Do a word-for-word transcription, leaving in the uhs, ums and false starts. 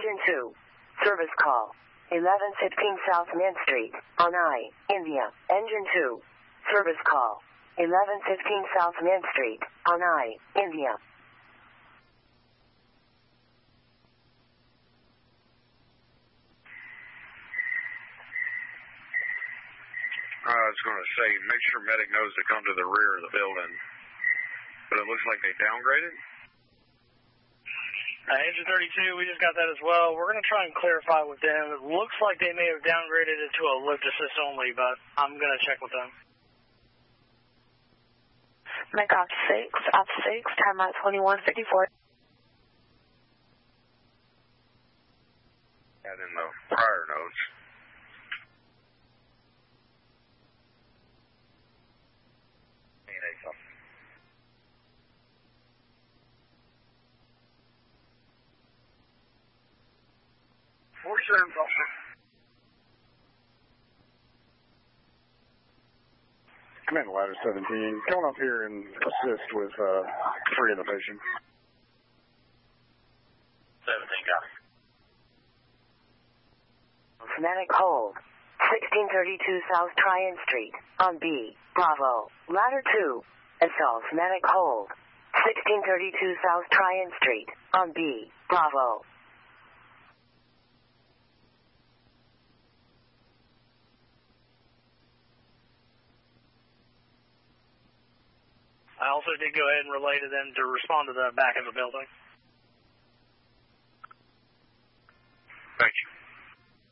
Engine two. Service call. eleven fifteen South Main Street, on I, India. Engine two. Service call. eleven fifteen South Main Street, on I, India. I was going to say, make sure medic knows to come to the rear of the building. But it looks like they downgraded. Uh, Engine thirty-two, we just got that as well. We're going to try and clarify with them. It looks like they may have downgraded it to a lift assist only, but I'm going to check with them. Mike off six, off six, time out twenty-one fifty-four. And in the prior notes. forty-seven, officer. Command Ladder seventeen, going up here and assist with uh, three of the patients. seventeen, copy. Medic hold. sixteen thirty-two South Tryon Street, on B, Bravo. Ladder two. Assault medic hold. sixteen thirty-two South Tryon Street, on B, Bravo. I also did go ahead and relay to them to respond to the back of the building. Thank you.